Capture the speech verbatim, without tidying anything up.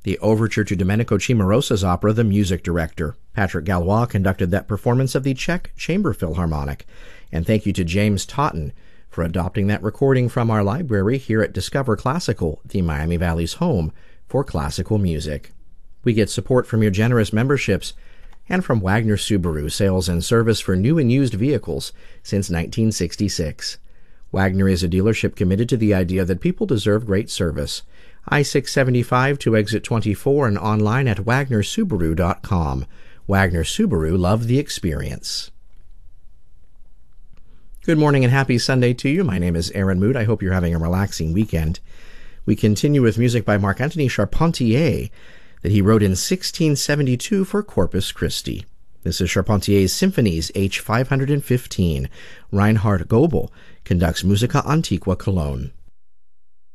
The overture to Domenico Cimarosa's opera, The Music Director. Patrick Gallois conducted that performance of the Czech Chamber Philharmonic. And thank you to James Totten for adopting that recording from our library here at Discover Classical, the Miami Valley's home for classical music. We get support from your generous memberships and from Wagner Subaru, sales and service for new and used vehicles since nineteen sixty-six. Wagner is a dealership committed to the idea that people deserve great service. I six seventy-five to exit twenty-four and online at wagner subaru dot com. Wagner Subaru, love the experience. Good morning and happy Sunday to you. My name is Aaron Mood. I hope you're having a relaxing weekend. We continue with music by Marc-Antoine Charpentier that he wrote in sixteen seventy-two for Corpus Christi. This is Charpentier's Symphonies, H five fifteen. Reinhard Goebel conducts Musica Antiqua Cologne.